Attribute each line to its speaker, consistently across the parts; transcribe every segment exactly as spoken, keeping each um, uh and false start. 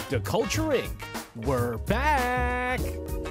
Speaker 1: The Culture Incorporated. We're back!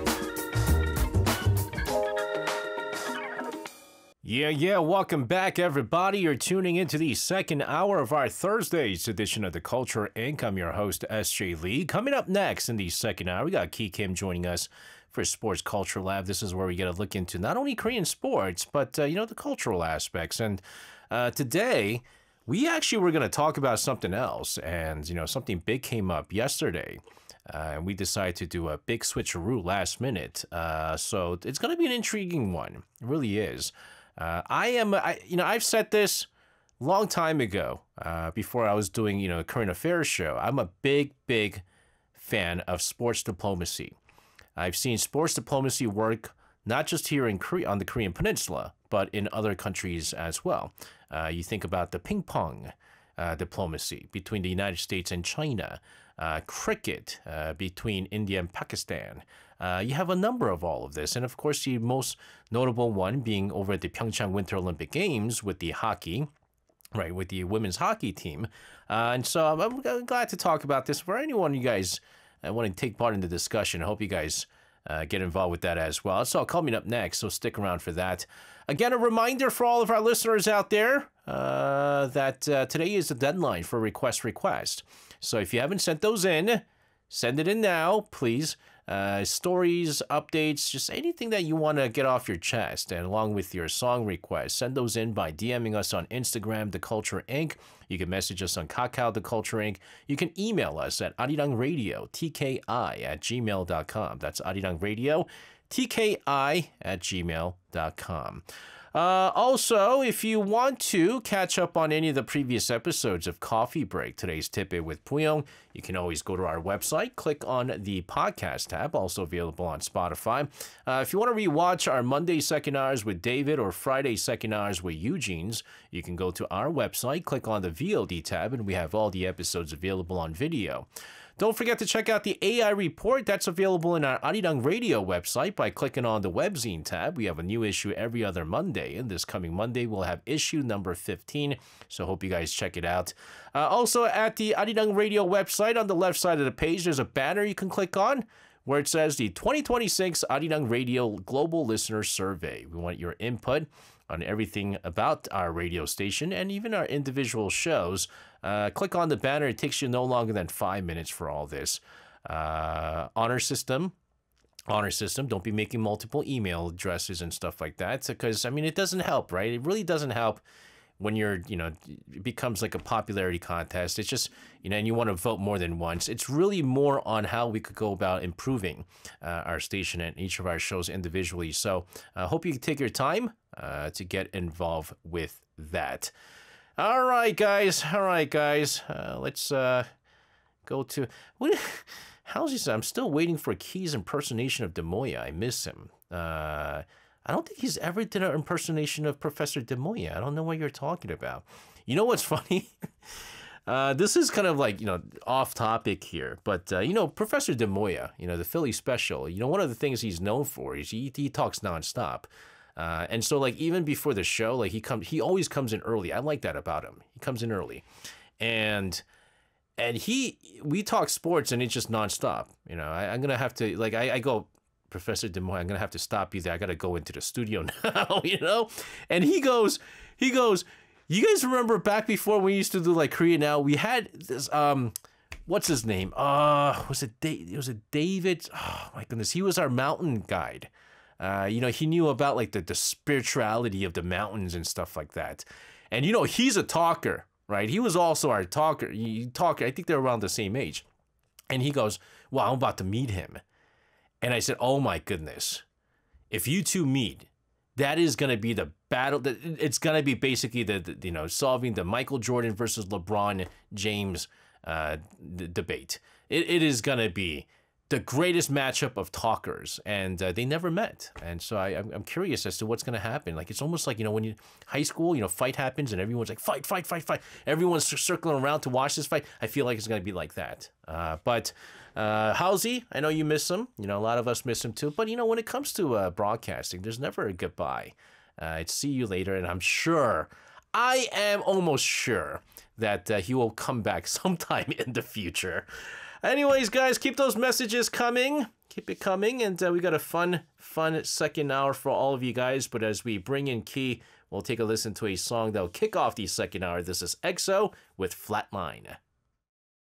Speaker 1: Yeah, yeah, welcome back, everybody. You're tuning into the second hour of our Thursday's edition of The Culture Incorporated. I'm your host, S J Lee. Coming up next in the second hour, we got Ki Kim joining us for Sports Culture Lab. This is where we get a look into not only Korean sports, but, uh, you know, the cultural aspects. And uh, today, we actually were going to talk about something else. And, you know, something big came up yesterday. Uh, and we decided to do a big switcheroo last minute. Uh, so it's going to be an intriguing one. It really is. Uh, I am, I, you know, I've said this a long time ago, uh, before I was doing, you know, a current affairs show. I'm a big, big fan of sports diplomacy. I've seen sports diplomacy work not just here in Korea, on the Korean Peninsula, but in other countries as well. Uh, you think about the ping pong uh, diplomacy between the United States and China, uh, cricket uh, between India and Pakistan. Uh, you have a number of all of this. And of course, the most notable one being over at the Pyeongchang Winter Olympic Games with the hockey, right, with the women's hockey team. Uh, and so I'm, I'm glad to talk about this. For anyone you guys uh, want to take part in the discussion, I hope you guys uh, get involved with that as well. It's all coming up next, so stick around for that. Again, a reminder for all of our listeners out there uh, that uh, today is the deadline for request request. So if you haven't sent those in, send it in now, please. Uh, stories, updates, just anything that you want to get off your chest, and along with your song requests, send those in by DMing us on Instagram, The Culture Incorporated. You can message us on Kakao, The Culture Incorporated. You can email us at arirangradio, T K I at gmail dot com. That's arirangradio, T K I at gmail dot com. Uh, also, if you want to catch up on any of the previous episodes of Coffee Break, today's Tip-It with Puyong, you can always go to our website, click on the podcast tab, also available on Spotify. Uh, if you want to rewatch our Monday second hours with David or Friday second hours with Eugene's, you can go to our website, click on the V O D tab, and we have all the episodes available on video. Don't forget to check out the A I Report. That's available in our Arirang Radio website by clicking on the Webzine tab. We have a new issue every other Monday, and this coming Monday we'll have issue number fifteen, so hope you guys check it out. Uh, also, at the Arirang Radio website, on the left side of the page, there's a banner you can click on where it says the twenty twenty-six Arirang Radio Global Listener Survey. We want your input on everything about our radio station and even our individual shows. Uh, click on the banner. It takes you no longer than five minutes for all this. Uh, honor system. Honor system. Don't be making multiple email addresses and stuff like that, because, I mean, it doesn't help, right? It really doesn't help when you're, you know, it becomes like a popularity contest. It's just, you know, and you want to vote more than once. It's really more on how we could go about improving uh, our station and each of our shows individually. So I uh, hope you take your time uh, to get involved with that. All right, guys. All right, guys. Uh, let's uh, go to... What, how's he say? I'm still waiting for Key's impersonation of Demoya. I miss him. Uh... I don't think he's ever did an impersonation of Professor Demoya. I don't know what you're talking about. You know what's funny? uh, this is kind of like, you know, off topic here. But, uh, you know, Professor Demoya, you know, the Philly special, you know, one of the things he's known for is he, he talks nonstop. Uh, and so, like, even before the show, like, he comes, he always comes in early. I like that about him. He comes in early. And... And he, we talk sports and it's just nonstop. You know, I, I'm going to have to, like, I, I go... Professor Demoy, I'm going to have to stop you there. I got to go into the studio now, you know? And he goes, he goes, you guys remember back before we used to do like Korea Now, we had this, um, what's his name? Uh, was it, da- was it David? Oh my goodness. He was our mountain guide. Uh, you know, he knew about like the, the spirituality of the mountains and stuff like that. And, you know, he's a talker, right? He was also our talker. He, talker. I think they're around the same age. And he goes, well, I'm about to meet him. And I said, oh my goodness, if you two meet, that is going to be the battle. It's going to be basically the, the, you know, solving the Michael Jordan versus LeBron James uh, d- debate. It, it is going to be the greatest matchup of talkers, and uh, they never met. And so I, I'm curious as to what's going to happen. Like, it's almost like, you know, when you high school, you know, fight happens and everyone's like, fight, fight, fight, fight. Everyone's circling around to watch this fight. I feel like it's going to be like that. Uh, but uh, Halsey, I know you miss him. You know, a lot of us miss him too. But, you know, when it comes to uh, broadcasting, there's never a goodbye. Uh, it's see you later, and I'm sure, I am almost sure that uh, he will come back sometime in the future. Anyways, guys, keep those messages coming. Keep it coming. And uh, we got a fun, fun second hour for all of you guys. But as we bring in Key, we'll take a listen to a song that will kick off the second hour. This is E X O with Flatline.